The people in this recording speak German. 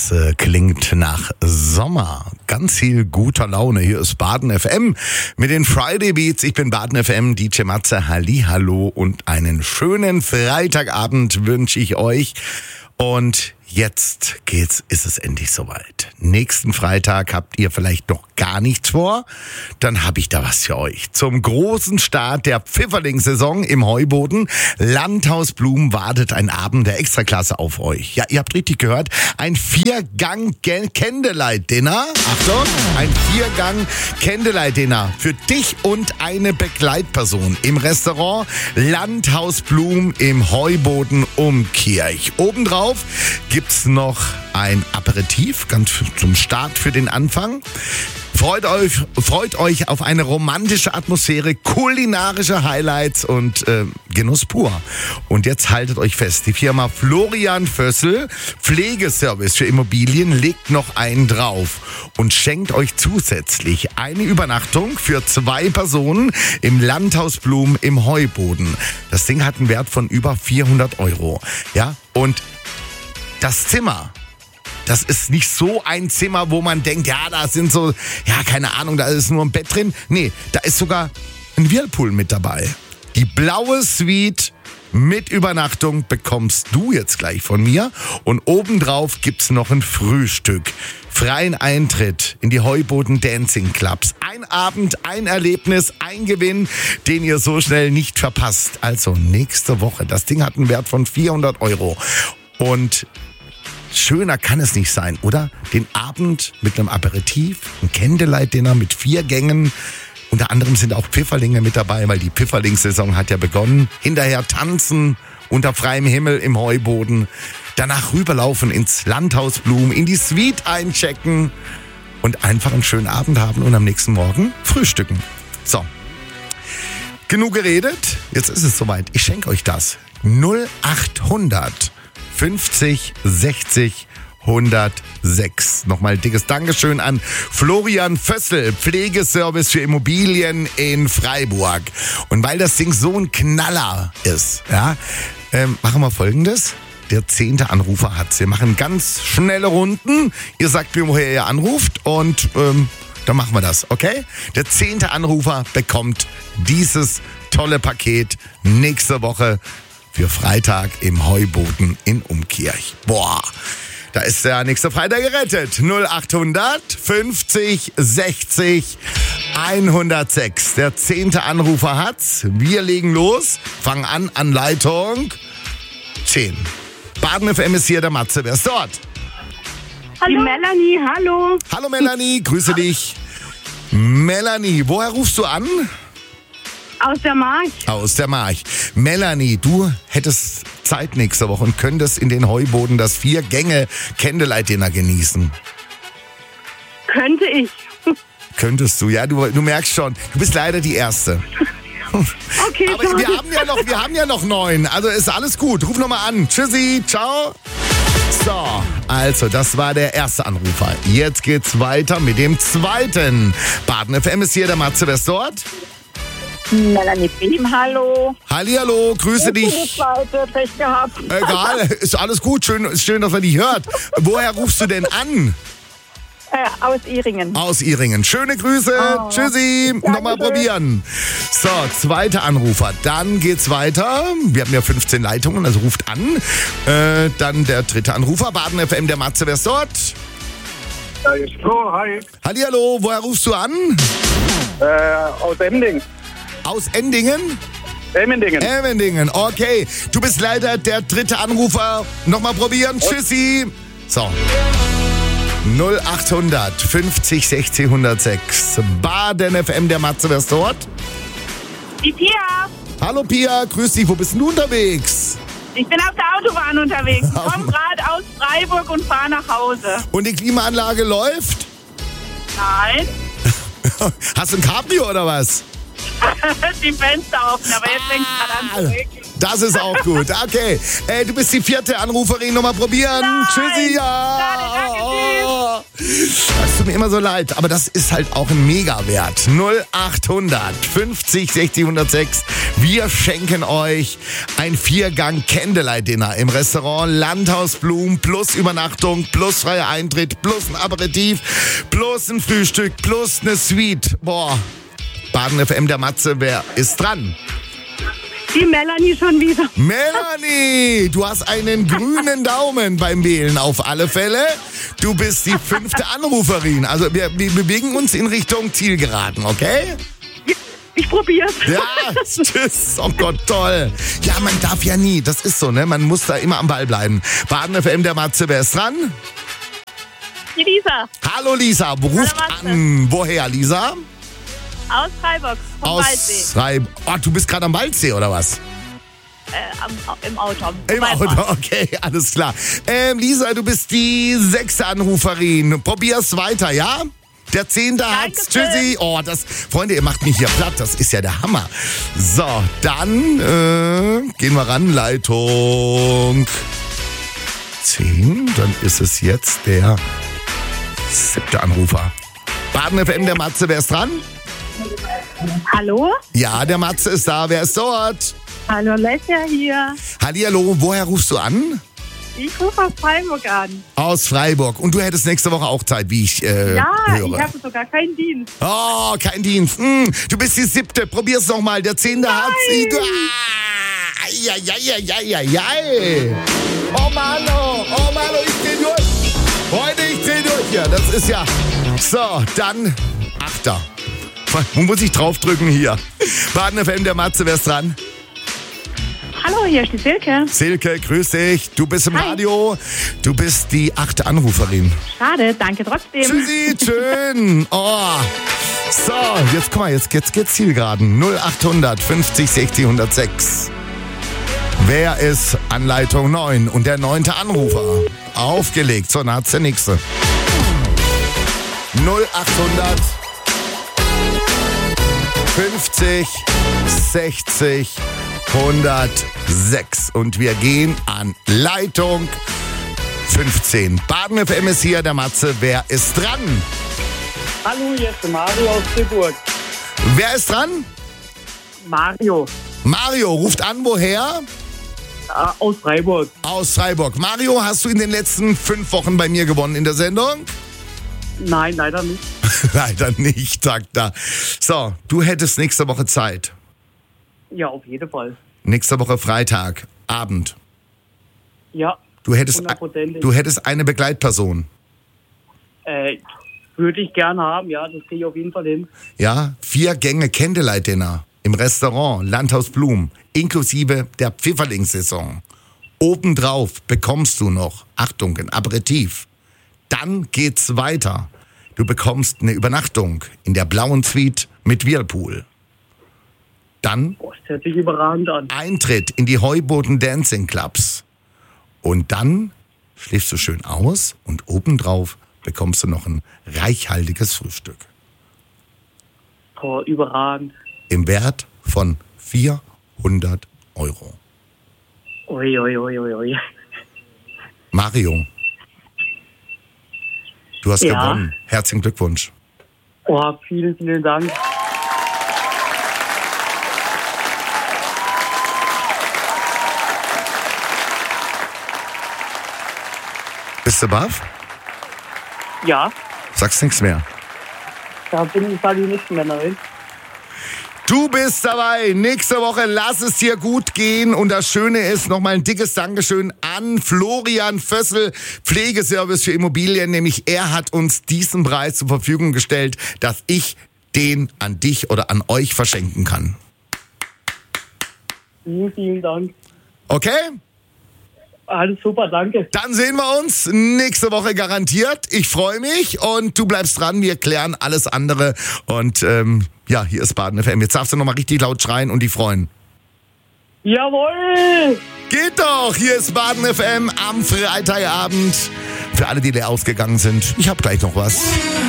Das klingt nach Sommer. Ganz viel guter Laune. Hier ist Baden FM mit den Friday Beats. Ich bin Baden FM, DJ Matze. Hallihallo und einen schönen Freitagabend wünsche ich euch. Und jetzt ist es endlich soweit. Nächsten Freitag habt ihr vielleicht noch gar nichts vor. Dann habe ich da was für euch. Zum großen Start der Pfifferlingssaison im Heuboden. Landhaus Blum wartet ein Abend der Extraklasse auf euch. Ja, ihr habt richtig gehört. Ein 4-Gang-Candlelight-Dinner. Achtung, ein 4-Gang-Candlelight-Dinner für dich und eine Begleitperson im Restaurant Landhaus Blum im Heuboden Umkirch. Obendrauf gibt's noch ein Aperitif, ganz zum Start für den Anfang. Freut euch auf eine romantische Atmosphäre, kulinarische Highlights und Genuss pur. Und jetzt haltet euch fest, die Firma Florian Vössl, Pflegeservice für Immobilien, legt noch einen drauf und schenkt euch zusätzlich eine Übernachtung für 2 Personen im Landhaus Blum im Heuboden. Das Ding hat einen Wert von über 400 €. Ja, und das Zimmer, das ist nicht so ein Zimmer, wo man denkt, ja, da sind so, ja, keine Ahnung, da ist nur ein Bett drin. Nee, da ist sogar ein Whirlpool mit dabei. Die blaue Suite mit Übernachtung bekommst du jetzt gleich von mir. Und obendrauf gibt's noch ein Frühstück. Freien Eintritt in die Heuboden Dancing Clubs. Ein Abend, ein Erlebnis, ein Gewinn, den ihr so schnell nicht verpasst. Also nächste Woche. Das Ding hat einen Wert von 400 €. Und schöner kann es nicht sein, oder? Den Abend mit einem Aperitif, ein Candlelight-Dinner mit 4 Gängen. Unter anderem sind auch Pfifferlinge mit dabei, weil die Pfifferlingssaison hat ja begonnen. Hinterher tanzen unter freiem Himmel im Heuboden. Danach rüberlaufen ins Landhaus Blum, in die Suite einchecken und einfach einen schönen Abend haben und am nächsten Morgen frühstücken. So, genug geredet. Jetzt ist es soweit. Ich schenke euch das. 0800 50 60 106. Nochmal dickes Dankeschön an Florian Vössl, Pflegeservice für Immobilien in Freiburg. Und weil das Ding so ein Knaller ist, ja, machen wir Folgendes. Der 10. Anrufer hat's. Wir machen ganz schnelle Runden. Ihr sagt mir, woher ihr anruft und dann machen wir das, okay? Der 10. Anrufer bekommt dieses tolle Paket nächste Woche für Freitag im Heuboden in Umkirch. Boah, da ist der nächste Freitag gerettet. 0800 50 60 106. Der 10. Anrufer hat's. Wir legen los. Fangen an Leitung 10. Baden FM ist hier, der Matze. Wer ist dort? Hallo. Die Melanie, hallo. Hallo Melanie, grüße dich. Melanie, woher rufst du an? Aus der March. Aus der March. Melanie, du hättest Zeit nächste Woche und könntest in den Heuboden das 4-Gänge-Candlelight-Dinner genießen. Könnte ich. Könntest du, ja, du merkst schon, du bist leider die Erste. Okay, aber wir haben ja noch 9, also ist alles gut. Ruf nochmal an. Tschüssi, ciao. So, also das war der erste Anrufer. Jetzt geht's weiter mit dem zweiten. Baden FM ist hier, der Matze, wer ist dort? Melanie Beam, hallo. Hallihallo, grüße dich. Zweite, Pech gehabt. Egal, ist alles gut. Schön, dass man dich hört. Woher rufst du denn an? Aus Ihringen. Aus Ihringen. Schöne Grüße. Oh. Tschüssi. Nochmal probieren. So, zweiter Anrufer. Dann geht's weiter. Wir haben ja 15 Leitungen, also ruft an. Dann der dritte Anrufer. Baden FM, der Matze, wer ist dort? Hi. Hallihallo, woher rufst du an? Aus Emmendingen. Aus Endingen? Emmendingen, okay. Du bist leider der dritte Anrufer. Nochmal probieren. Tschüssi. So. 0800 50 60 106. Baden FM, der Matze, wer ist dort? Die Pia. Hallo Pia, grüß dich. Wo bist denn du unterwegs? Ich bin auf der Autobahn unterwegs. Ich komme gerade aus Freiburg und fahre nach Hause. Und die Klimaanlage läuft? Nein. Hast du ein Cabrio oder was? Die Fenster offen, aber jetzt fängt es gerade an zu regnen. Das ist auch gut. Okay. Du bist die vierte Anruferin. Nochmal probieren. Nein. Tschüssi. Ja. Schade, danke, tschüss. Hast du mir immer so leid, aber das ist halt auch ein Megawert. 0800 50 60 106. Wir schenken euch ein 4-Gang Candlelight-Dinner im Restaurant Landhaus Blum plus Übernachtung plus freier Eintritt plus ein Aperitif plus ein Frühstück plus eine Suite. Boah, Baden FM, der Matze, wer ist dran? Die Melanie schon wieder. Melanie, du hast einen grünen Daumen beim Wählen auf alle Fälle. Du bist die 5. Anruferin. Also wir bewegen uns in Richtung Zielgeraden, okay? Ich probier's. Ja, tschüss. Oh Gott, toll. Ja, man darf ja nie. Das ist so, ne? Man muss da immer am Ball bleiben. Baden FM, der Matze, wer ist dran? Die Lisa. Hallo Lisa, ruft an. Woher, Lisa? Aus Freiburg, vom Waldsee. Oh, du bist gerade am Waldsee, oder was? Im Auto. Im Auto, okay, alles klar. Lisa, du bist die 6. Anruferin. Probier's weiter, ja? Der 10. hat's. Tschüssi. Oh, Freunde, ihr macht mich hier platt. Das ist ja der Hammer. So, dann gehen wir ran. Leitung 10. Dann ist es jetzt der 7. Anrufer. Baden FM, der Matze, wer ist dran? Hallo? Ja, der Matze ist da. Wer ist dort? Hallo, Lesja hier. Hallihallo, woher rufst du an? Ich rufe aus Freiburg an. Aus Freiburg. Und du hättest nächste Woche auch Zeit, wie ich höre. Ja, ich habe sogar keinen Dienst. Oh, kein Dienst. Du bist die 7. Probier's noch mal. Der 10. hat's. Oh Mano, ich dreh durch. Freunde, ich dreh durch hier. Das ist ja... So, dann 8. Wo muss ich draufdrücken hier? Baden FM, der Matze, wer ist dran? Hallo, hier ist die Silke. Silke, grüß dich. Du bist im Radio. Du bist die 8. Anruferin. Schade, danke trotzdem. Tschüssi, schön. Oh. So, jetzt guck mal, jetzt geht's Zielgeraden. 0800 50 60 106. Wer ist an Leitung 9? Und der 9. Anrufer. Aufgelegt. So, dann hat's der nächste. 0800 50 60 106. Und wir gehen an Leitung 15. Baden FM ist hier, der Matze. Wer ist dran? Hallo, hier ist Mario aus Fribourg. Wer ist dran? Mario. Mario ruft an, woher? Aus Freiburg. Aus Freiburg. Mario, hast du in den letzten 5 Wochen bei mir gewonnen in der Sendung? Nein, leider nicht. Leider nicht, sagt er. So, du hättest nächste Woche Zeit. Ja, auf jeden Fall. Nächste Woche Freitag, Abend. Ja, Du hättest 100%. eine Begleitperson. Würde ich gerne haben, ja, das kriege ich auf jeden Fall hin. Ja, 4 Gänge Candlelight-Dinner im Restaurant Landhaus Blum, inklusive der Pfifferlingssaison. Obendrauf bekommst du noch, Achtung, ein Aperitif. Dann geht's weiter. Du bekommst eine Übernachtung in der blauen Suite mit Whirlpool. Dann Das hört sich überragend an. Eintritt in die Heuboden Dancing Clubs. Und dann schläfst du schön aus und obendrauf bekommst du noch ein reichhaltiges Frühstück. Oh, überragend. Im Wert von 400 €. Ui, ui, ui, ui, ui. Mario, du hast gewonnen. Herzlichen Glückwunsch. Oh, vielen, vielen Dank. Bist du baff? Ja, Sagst nichts mehr. da bin ich halt nicht mehr drin. Du bist dabei. Nächste Woche lass es dir gut gehen. Und das Schöne ist, nochmal ein dickes Dankeschön an Florian Vössel, Pflegeservice für Immobilien. Nämlich er hat uns diesen Preis zur Verfügung gestellt, dass ich den an dich oder an euch verschenken kann. Vielen, vielen Dank. Okay? Alles super, danke. Dann sehen wir uns nächste Woche garantiert. Ich freue mich und du bleibst dran. Wir klären alles andere. Und ja, hier ist Baden FM. Jetzt darfst du nochmal richtig laut schreien und die freuen. Jawohl! Geht doch! Hier ist Baden FM am Freitagabend. Für alle, die leer ausgegangen sind. Ich habe gleich noch was.